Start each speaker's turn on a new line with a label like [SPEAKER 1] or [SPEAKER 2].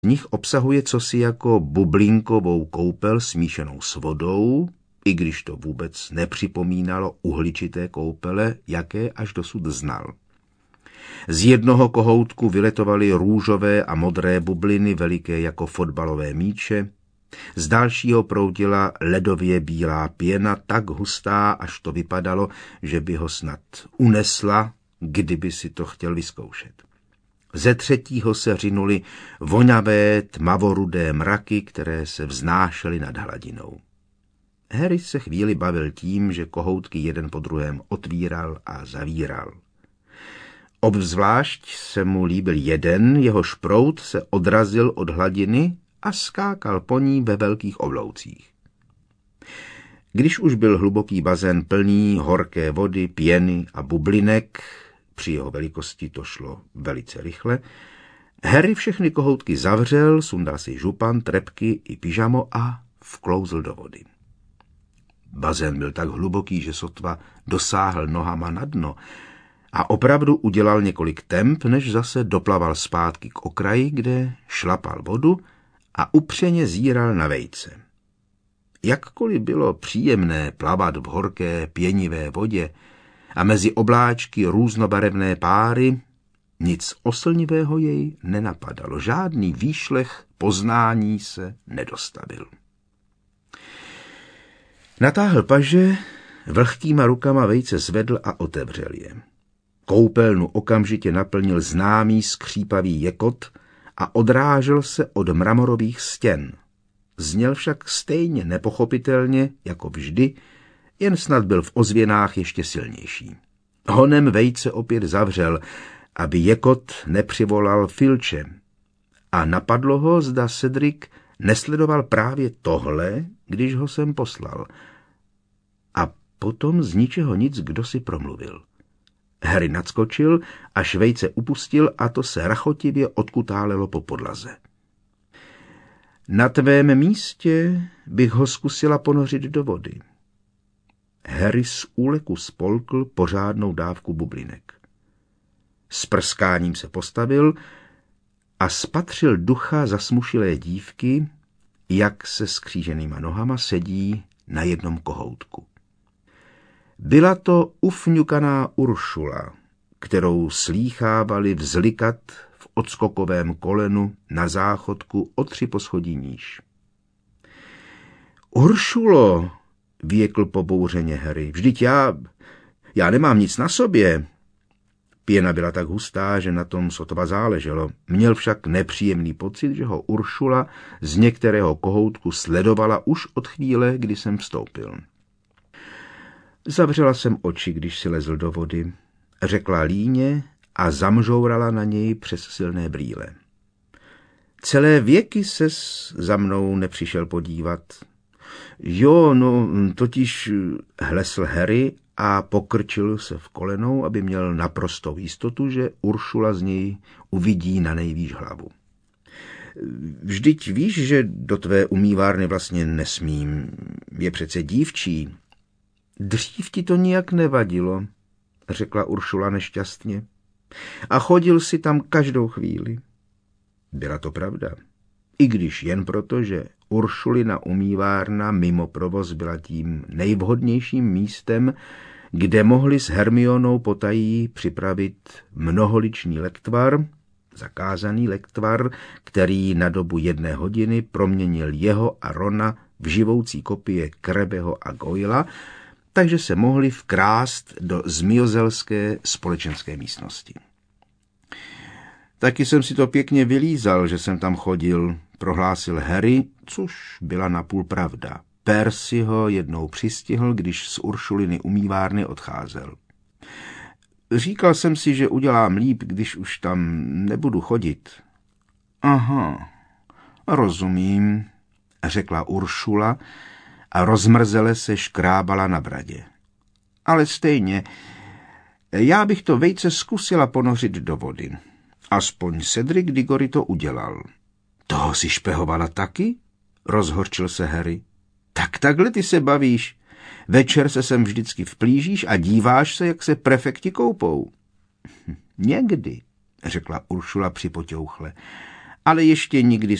[SPEAKER 1] nich obsahuje cosi jako bublinkovou koupel smíšenou s vodou, i když to vůbec nepřipomínalo uhličité koupele, jaké až dosud znal. Z jednoho kohoutku vyletovaly růžové a modré bubliny veliké jako fotbalové míče, z dalšího proudila ledově bílá pěna, tak hustá, až to vypadalo, že by ho snad unesla, kdyby si to chtěl vyzkoušet. Ze třetího se řinuly vonavé tmavorudé mraky, které se vznášely nad hladinou. Harry se chvíli bavil tím, že kohoutky jeden po druhém otvíral a zavíral. Obzvlášť se mu líbil jeden, jehož proud se odrazil od hladiny a skákal po ní ve velkých obloucích. Když už byl hluboký bazén plný horké vody, pěny a bublinek, při jeho velikosti to šlo velice rychle, Harry všechny kohoutky zavřel, sundal si župan, trepky i pyžamo a vklouzl do vody. Bazén byl tak hluboký, že sotva dosáhl nohama na dno a opravdu udělal několik temp, než zase doplaval zpátky k okraji, kde šlapal vodu a upřeně zíral na vejce. Jakkoliv bylo příjemné plavat v horké pěnivé vodě a mezi obláčky různobarevné páry, nic oslnivého jej nenapadalo, žádný výšlech poznání se nedostavil. Natáhl paže, vlhkýma rukama vejce zvedl a otevřel je. Koupelnu okamžitě naplnil známý skřípavý jekot a odrážel se od mramorových stěn. Zněl však stejně nepochopitelně, jako vždy, jen snad byl v ozvěnách ještě silnější. Honem vejce opět zavřel, aby jekot nepřivolal Filče. A napadlo ho, zda Cedric nesledoval právě tohle, když ho sem poslal. A potom z ničeho nic kdo si promluvil. Harry nadskočil, až vejce upustil a to se rachotivě odkutálelo po podlaze. Na tvém místě bych ho zkusila ponořit do vody. Harry z úleku spolkl pořádnou dávku bublinek. S prskáním se postavil a spatřil ducha zasmušilé dívky, jak se skříženýma nohama sedí na jednom kohoutku. Byla to ufňukaná Uršula, kterou slýchávali vzlikat v odskokovém kolenu na záchodku o 3 poschodí níž. Uršulo, vyjekl pobouřeně Harry, vždyť já nemám nic na sobě. Pěna byla tak hustá, že na tom sotva záleželo. Měl však nepříjemný pocit, že ho Uršula z některého kohoutku sledovala už od chvíle, kdy jsem vstoupil. Zavřela jsem oči, když si lezl do vody, řekla líně a zamžourala na něj přes silné brýle. Celé věky ses za mnou nepřišel podívat. Jo, no, totiž hlesl Harry a pokrčil se v kolenou, aby měl naprostou jistotu, že Uršula z něj uvidí na nejvýš hlavu. Vždyť víš, že do tvé umývárny vlastně nesmím, je přece dívčí. Dřív ti to nijak nevadilo, řekla Uršula nešťastně. A chodil si tam každou chvíli. Byla to pravda. I když jen proto, že Uršulina umývárna mimo provoz byla tím nejvhodnějším místem, kde mohli s Hermionou potají připravit mnoholičný lektvar, zakázaný lektvar, který na dobu 1 hodiny proměnil jeho a Rona v živoucí kopie Krebeho a Goyla, takže se mohli vkrást do zmiozelské společenské místnosti. Taky jsem si to pěkně vylízal, že jsem tam chodil, prohlásil Harry, což byla napůl pravda. Percy ho jednou přistihl, když z Uršuliny umývárny odcházel. Říkal jsem si, že udělám líp, když už tam nebudu chodit. Aha, rozumím, řekla Uršula a rozmrzele se škrábala na bradě. Ale stejně, já bych to vejce zkusila ponořit do vody. Aspoň Cedric Diggory to udělal. Toho si špehovala taky? Rozhorčil se Harry. Tak takhle ty se bavíš. Večer se sem vždycky vplížíš a díváš se, jak se prefekti koupou. Někdy, řekla Uršula připoťouchle. ale ještě nikdy